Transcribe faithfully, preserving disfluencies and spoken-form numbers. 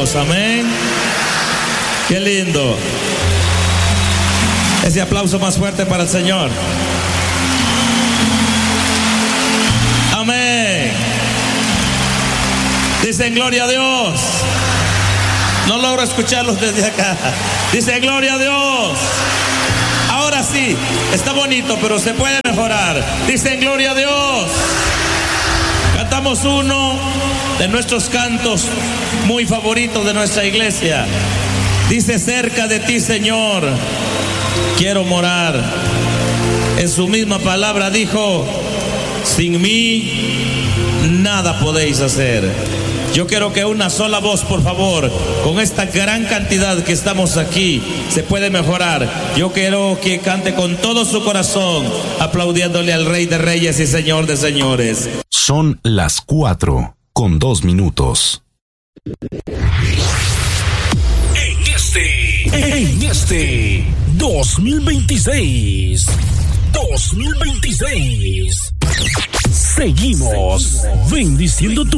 Dios, amén. Qué lindo. Ese aplauso más fuerte para el Señor. Amén. Dicen gloria a Dios. No logro escucharlos desde acá. Dicen gloria a Dios. Ahora sí, está bonito, pero se puede mejorar. Dicen gloria a Dios. Cantamos uno de nuestros cantos muy favoritos de nuestra iglesia. Dice: cerca de ti, Señor, quiero morar. En su misma palabra dijo: sin mí nada podéis hacer. Yo quiero que una sola voz, por favor, con esta gran cantidad que estamos aquí, se puede mejorar. Yo quiero que cante con todo su corazón, aplaudiéndole al Rey de Reyes y Señor de Señores. Son las cuatro con dos minutos. En este, en este dos mil veintiséis, dos mil veintiséis, seguimos bendiciendo tu